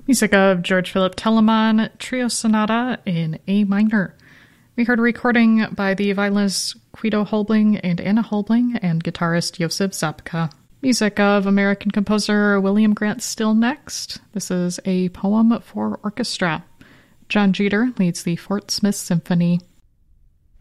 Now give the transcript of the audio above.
Music of George Philip Telemann, Trio Sonata in A minor. We heard a recording by the violinists Guido Holbling and Anna Holbling and guitarist Josip Zapka. Music of American composer William Grant Still next. This is a poem for orchestra. John Jeter leads the Fort Smith Symphony.